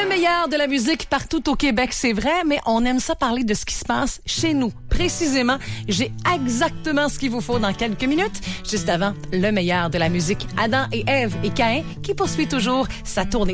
Le meilleur de la musique partout au Québec, c'est vrai, mais on aime ça parler de ce qui se passe chez nous. Précisément, j'ai exactement ce qu'il vous faut dans quelques minutes. Juste avant, le meilleur de la musique, Adam et Ève et Caïn, qui poursuit toujours sa tournée